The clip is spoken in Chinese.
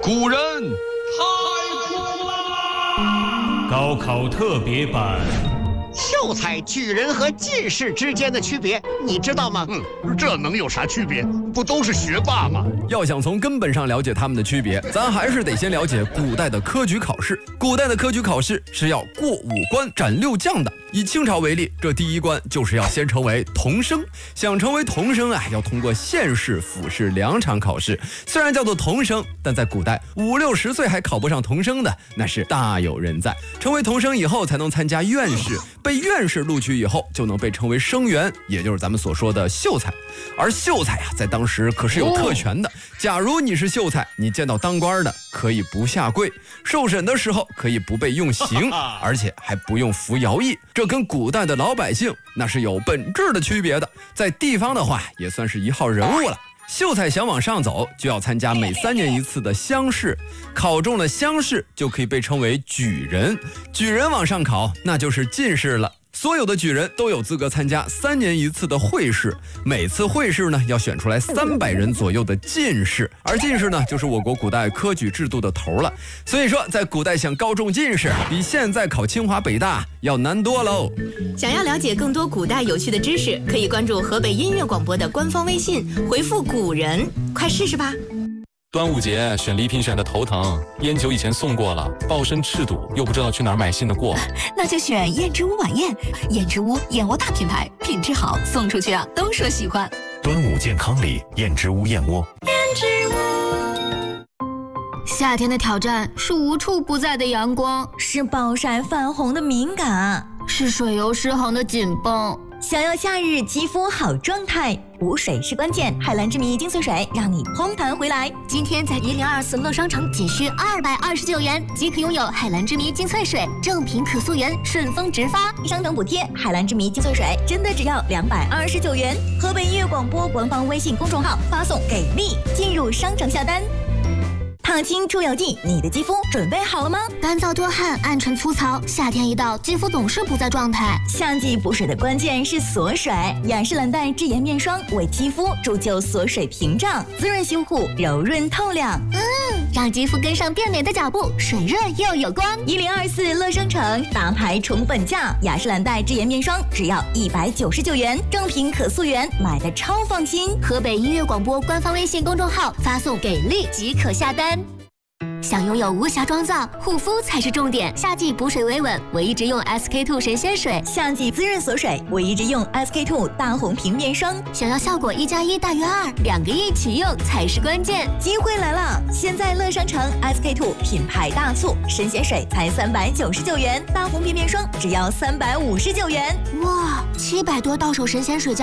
古人太酷了！ 高考特别版。 秀才、举人和进士之间的区别，你知道吗？ 这能有啥区别？不都是学霸吗？ 要想从根本上了解他们的区别，咱还是得先了解古代的科举考试。古代的科举考试是要过5关斩6将的。以清朝为例，这第1关就是要先成为童生。想成为童生要通过县试、府试2场考试。虽然叫做童生，但在古代5、60岁还考不上童生的，那是大有人在。成为童生以后，才能参加院试。被院士录取以后，就能被称为生员，也就是咱们所说的秀才。而秀才在当时可是有特权的。假如你是秀才，你见到当官的可以不下跪，受审的时候可以不被用刑，而且还不用服徭役。这跟古代的老百姓那是有本质的区别的。在地方的话，也算是一号人物了。秀才想往上走，就要参加每3年1次的乡试，考中了乡试就可以被称为举人。举人往上考，那就是进士了。所有的举人都有资格参加3年1次的会试，每次会试呢要选出来300人左右的进士，而进士呢就是我国古代科举制度的头了。所以说，在古代想高中进士，比现在考清华北大要难多喽。 想要了解更多古代有趣的知识，可以关注河北音乐广播的官方微信，回复古人，快试试吧。 端午节选礼品选的头疼，烟酒以前送过了，抱身赤赌，又不知道去哪儿买新的过。 那就选燕之屋晚宴，燕之屋燕窝大品牌，品质好，送出去都说喜欢。 端午健康礼，燕之屋燕窝。 燕之屋。夏天的挑战是无处不在的阳光， 是暴晒泛红的敏感， 是水油失衡的紧绷。 想要夏日肌肤好状态，补水是关键。海蓝之谜精粹水让你嘭弹回来。 今天在1024乐商城仅需229元即可拥有海蓝之谜精粹水，正品可溯源，顺丰直发。 商城补贴，海蓝之谜精粹水真的只要229元。河北音乐广播官方微信公众号发送给力，进入商城下单。烫青出油剂，你的肌肤准备好了吗？ 干燥多汗、暗沉粗糙，夏天一到，肌肤总是不在状态。 夏季补水的关键是锁水，雅诗兰黛智颜面霜为肌肤铸就锁水屏障，滋润修护，柔润透亮。 让肌肤跟上变美的脚步，水润又有光。 1024乐商城大牌宠粉价，雅诗兰黛智颜面霜只要199元，正品可溯源，买的超放心。 河北音乐广播官方微信公众号发送给力即可下单。想拥有无瑕妆造，护肤才是重点。夏季补水维稳，我一直用 SK2 神仙水； 夏季滋润锁水，我一直用 SK2 大红瓶面霜。 想要效果1+1大于2，2个一起用才是关键。 机会来了！现在乐商城 SK2 品牌大促，神仙水才399元，大红瓶面霜只要359元。 哇，700多到手神仙水价